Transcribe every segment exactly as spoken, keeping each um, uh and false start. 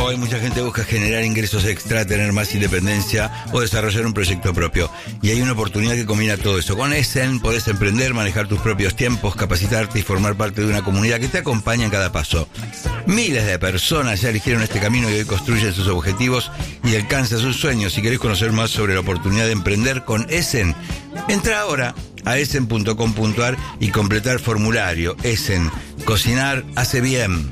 Hoy mucha gente busca generar ingresos extra, tener más independencia o desarrollar un proyecto propio. Y hay una oportunidad que combina todo eso. Con Essen podés emprender, manejar tus propios tiempos, capacitarte y formar parte de una comunidad que te acompaña en cada paso. Miles de personas ya eligieron este camino y hoy construyen sus objetivos y alcanzan sus sueños. Si querés conocer más sobre la oportunidad de emprender con Essen, entra ahora a essen punto com punto a r y completar formulario. Essen, cocinar hace bien.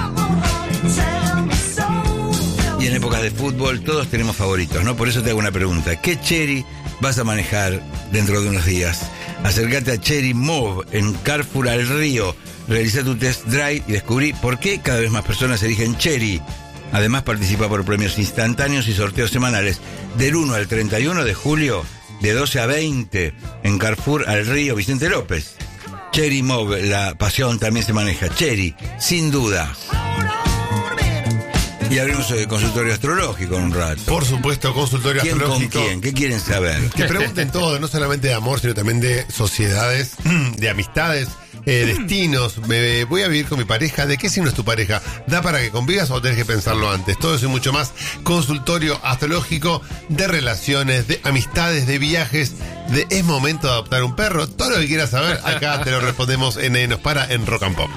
Y en épocas de fútbol todos tenemos favoritos, ¿no? Por eso te hago una pregunta. ¿Qué Chery vas a manejar dentro de unos días? Acércate a Chery Move en Carrefour al Río. Realiza tu test drive y descubrí por qué cada vez más personas eligen Chery. Además participa por premios instantáneos y sorteos semanales del uno al treinta y uno de julio, de doce a veinte, en Carrefour al Río Vicente López. Chery Move, la pasión también se maneja. Chery, sin duda. Y abrimos el consultorio astrológico en un rato. Por supuesto, consultorio ¿Quién astrológico. con quién? ¿Qué quieren saber? Que pregunten todo, no solamente de amor, sino también de sociedades, de amistades, eh, destinos. Me voy a vivir con mi pareja. ¿De qué signo es tu pareja? ¿Da para que convivas o tenés que pensarlo antes? Todo eso y mucho más. Consultorio astrológico de relaciones, de amistades, de viajes, de es momento de adoptar un perro. Todo lo que quieras saber, acá te lo respondemos en eh, Nos Para en Rock and Pop.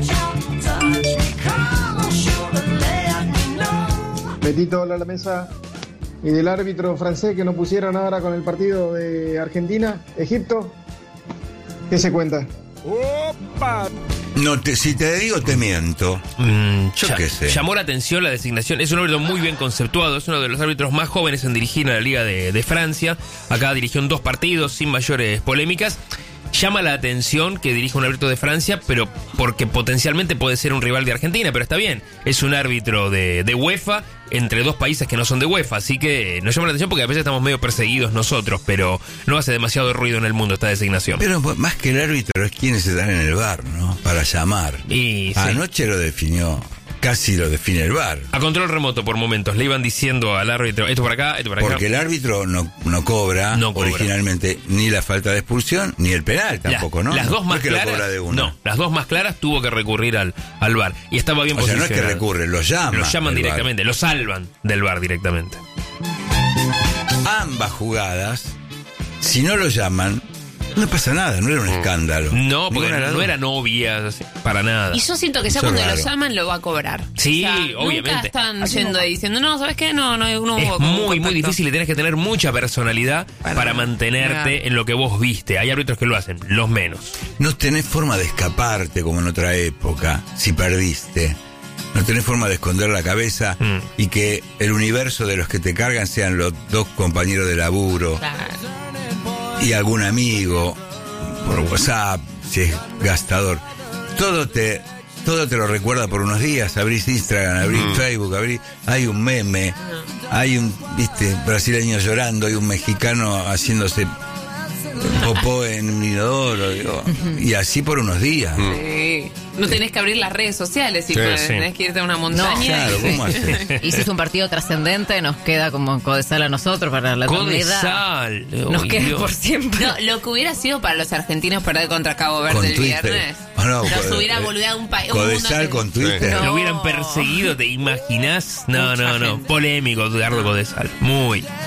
Betito, hola a la mesa. Y del árbitro francés que no pusieron ahora con el partido de Argentina, Egipto, ¿qué se cuenta? ¡Opa! No te, si te digo, te miento. Mm, Yo ya- qué sé. Llamó la atención la designación. Es un árbitro muy bien conceptuado. Es uno de los árbitros más jóvenes en dirigir a la Liga de, de Francia. Acá dirigió en dos partidos sin mayores polémicas. Llama la atención que dirija un árbitro de Francia, pero porque potencialmente puede ser un rival de Argentina, pero está bien. Es un árbitro de, de UEFA entre dos países que no son de UEFA, así que nos llama la atención porque a veces estamos medio perseguidos nosotros, pero no hace demasiado ruido en el mundo esta designación. Pero más que el árbitro es quienes están en el bar, ¿no? Para llamar. Y sí. Anoche lo definió, casi lo define el bar. A control remoto por momentos, le iban diciendo al árbitro, esto por acá, esto por acá. Porque el árbitro no, no cobra No cobra. originalmente ni la falta de expulsión ni el penal tampoco, La- ¿no? Las No, dos no más es que lo claras. cobra de una. No, las dos más claras tuvo que recurrir al, al V A R. Y estaba bien O sea, no es posicionado. que recurre, lo llama. Lo llaman el V A R. directamente, lo salvan del V A R directamente. Ambas jugadas, si no lo llaman, no pasa nada, no era un escándalo. No, porque Ninguna de las no dos. era novia, así, para nada. Y yo siento que ya Eso es cuando raro. lo llaman lo va a cobrar. Sí, O sea, obviamente. Nunca están Así yendo no. y diciendo, no, ¿sabes qué? No, no, no Es hubo como un muy, muy contacto. difícil y tenés que tener mucha personalidad para, Para- mantenerte Claro. en lo que vos viste. Hay árbitros que lo hacen, los menos. No tenés forma de escaparte como en otra época, si perdiste. No tenés forma de esconder la cabeza Mm. y que el universo de los que te cargan sean los dos compañeros de laburo Claro. y algún amigo por WhatsApp, si es gastador. Todo te, todo te lo recuerda por unos días. Abrís Instagram, abrís Facebook, abrís, hay un meme, hay un, viste, brasileño llorando, hay un mexicano haciéndose popó en un inodoro, digo, y así por unos días. Sí. No tenés que abrir las redes sociales y Sí, pues, sí. tenés que irte a una montaña. Claro, y- ¿cómo haces? Y si es un partido trascendente, nos queda como Codesal a nosotros para la eternidad. Codesal. Nos Ay, queda Dios. por siempre. No, lo que hubiera sido para los argentinos perder contra Cabo Verde Con el Twitter. viernes. Oh, no, los co- hubiera eh, boludeado un país. un mundo Codesal que- con Twitter. No. Lo hubieran perseguido, ¿te imaginás? No, Mucha no, no. gente. Polémico, Edgardo Codesal. Muy.